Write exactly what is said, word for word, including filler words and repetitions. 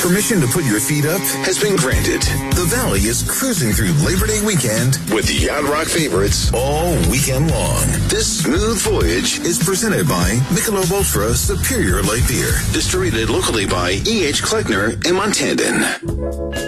Permission to put your feet up has been granted. The Valley is cruising through Labor Day weekend with the Yacht Rock favorites all weekend long. This smooth voyage is presented by Michelob Ultra Superior Light Beer, distributed locally by E H. Kleckner in Montandon.